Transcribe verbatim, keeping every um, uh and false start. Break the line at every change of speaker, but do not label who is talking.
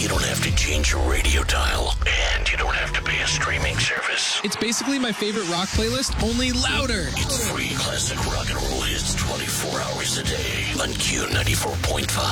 You don't have to change your radio dial, and you don't have to pay a streaming service.
It's basically my favorite rock playlist, only louder.
It's free classic rock and roll hits twenty-four hours a day on Q ninety-four point five.